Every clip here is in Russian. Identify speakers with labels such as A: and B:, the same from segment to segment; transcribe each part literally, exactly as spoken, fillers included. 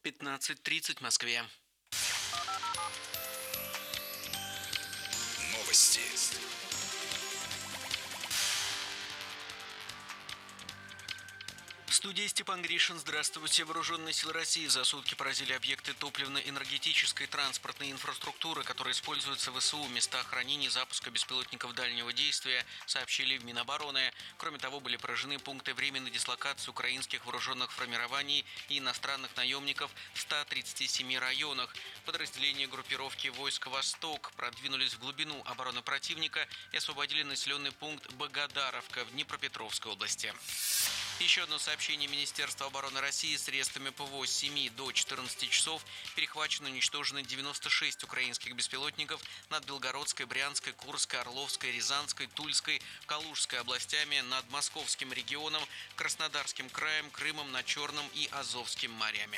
A: пятнадцать тридцать в Москве.
B: Новости.
A: В студии Степан Гришин. Здравствуйте. Вооруженные силы России за сутки поразили объекты топливно-энергетической транспортной инфраструктуры, которые используются в ВСУ, места хранения и запуска беспилотников дальнего действия, сообщили в Минобороны. Кроме того, были поражены пункты временной дислокации украинских вооруженных формирований и иностранных наемников в ста тридцати семи районах. Подразделения группировки войск «Восток» продвинулись в глубину обороны противника и освободили населенный пункт Богодаровка в Днепропетровской области. Еще одно сообщение Министерства обороны России: средствами ПВО с семи до четырнадцати часов перехвачено и уничтожено девяносто шесть украинских беспилотников над Белгородской, Брянской, Курской, Орловской, Рязанской, Тульской, Калужской областями, над Московским регионом, Краснодарским краем, Крымом, над Черным и Азовским морями.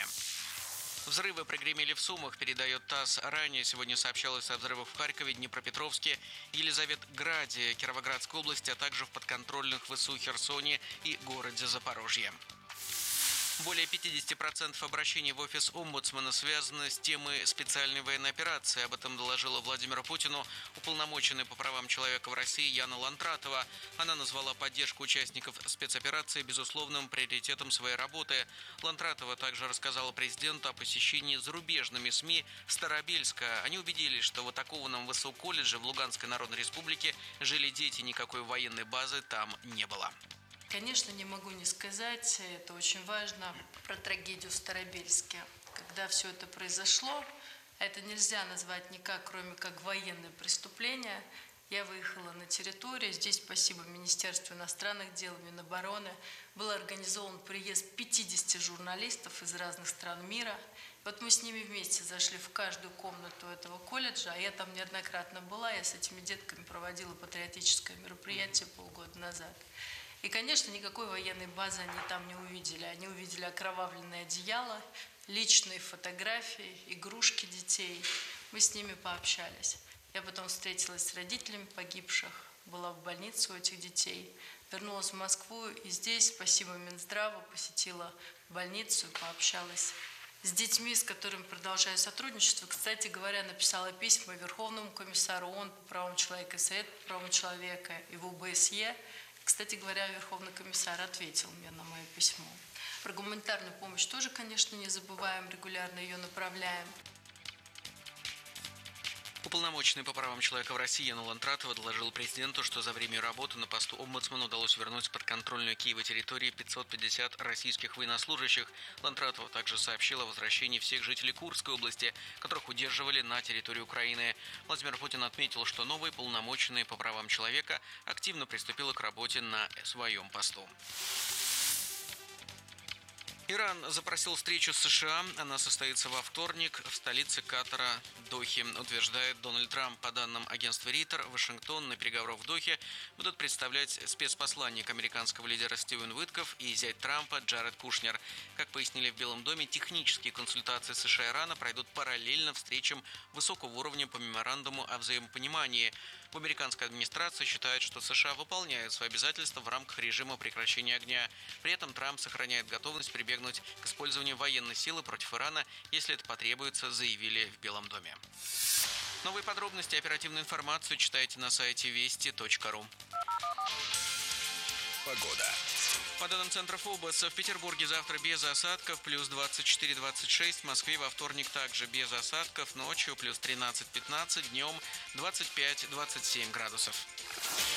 A: Взрывы прогремели в Сумах, передает ТАСС. Ранее сегодня сообщалось о взрывах в Харькове, Днепропетровске, Елизаветграде, Кировоградской области, а также в подконтрольных ВСУ Херсоне и городе Запорожье. Более пятьдесят процентов обращений в офис омбудсмена связаны с темой специальной военной операции. Об этом доложила Владимиру Путину уполномоченная по правам человека в России Яна Лантратова. Она назвала поддержку участников спецоперации безусловным приоритетом своей работы. Лантратова также рассказала президенту о посещении зарубежными СМИ Старобельска. Они убедились, что в атакованном ВСУ колледже в Луганской Народной Республике жили дети, никакой военной базы там не было.
C: Конечно, не могу не сказать, это очень важно, про трагедию в Старобельске. Когда все это произошло, это нельзя назвать никак, кроме как военное преступление. Я выехала на территорию, здесь, спасибо Министерству иностранных дел, Минобороны, был организован приезд пятидесяти журналистов из разных стран мира. Вот мы с ними вместе зашли в каждую комнату этого колледжа, а я там неоднократно была, я с этими детками проводила патриотическое мероприятие полгода назад. И, конечно, никакой военной базы они там не увидели. Они увидели окровавленное одеяло, личные фотографии, игрушки детей. Мы с ними пообщались. Я потом встретилась с родителями погибших, была в больнице у этих детей, вернулась в Москву и здесь, спасибо Минздраву, посетила больницу, пообщалась с детьми, с которыми продолжаю сотрудничество. Кстати говоря, написала письма Верховному комиссару ООН по правам человека и Совету по правам человека и в ОБСЕ. Кстати говоря, Верховный комиссар ответил мне на мое письмо. Про гуманитарную помощь тоже, конечно, не забываем, регулярно ее направляем.
A: Уполномоченный по правам человека в России Яна Лантратова доложил президенту, что за время работы на посту омбудсмена удалось вернуть с подконтрольную Киева территории пятьсот пятьдесят российских военнослужащих. Лантратова также сообщила о возвращении всех жителей Курской области, которых удерживали на территории Украины. Владимир Путин отметил, что новый уполномоченный по правам человека активно приступила к работе на своем посту. Иран запросил встречу с США. Она состоится во вторник в столице Катара, Дохе, утверждает Дональд Трамп. По данным агентства Рейтер, Вашингтон на переговорах в Дохе будут представлять спецпосланник американского лидера Стивен Уитков и зять Трампа Джаред Кушнер. Как пояснили в Белом доме, технические консультации США и Ирана пройдут параллельно встречам высокого уровня по меморандуму о взаимопонимании. В американской администрации считают, что США выполняют свои обязательства в рамках режима прекращения огня. При этом Трамп сохраняет готовность прибегнуть к использованию военной силы против Ирана, если это потребуется, заявили в Белом доме. Новые подробности и оперативную информацию читайте на сайте вести точка ру.
B: Погода.
A: По данным Центра ФОБОС, в Петербурге завтра без осадков, плюс двадцать четыре - двадцать шесть, в Москве во вторник также без осадков, ночью плюс тринадцать - пятнадцать, днем двадцать пять - двадцать семь градусов.